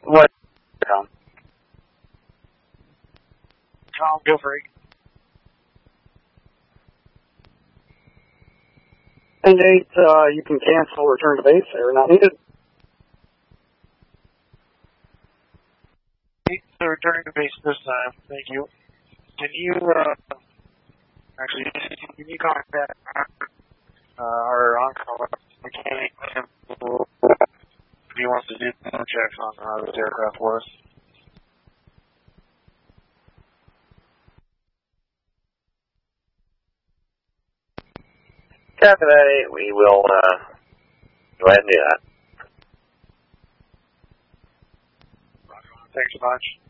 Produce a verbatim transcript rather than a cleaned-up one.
What? Tom? Tom, go for it. And eight, uh, you can cancel return to base. Error not needed. Eight, so returning to base this time. Thank you. Can you, uh, actually, can you contact uh, our on-call mechanic if he wants to do some checks on uh, this aircraft for us? Copy that, eight. We will uh, go ahead and do that. Thanks so much.